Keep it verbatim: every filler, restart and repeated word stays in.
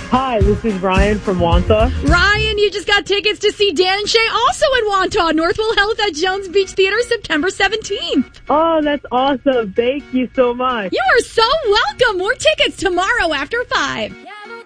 Hi, this is Ryan from Wantagh. Ryan, you just got tickets to see Dan and Shay also in Wantagh, Northwell Health at Jones Beach Theater, September seventeenth. Oh, that's awesome. Thank you so much. You are so welcome. More tickets tomorrow after five. Yeah.